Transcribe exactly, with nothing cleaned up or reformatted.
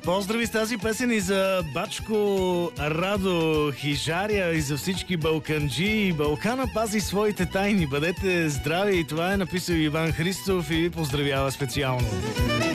Поздрави с тази песен и за бачко Радо Хижаря и за всички балканджи. Балкана пази своите тайни. Бъдете здрави. И това е написал Иван Христов и ви поздравява специално.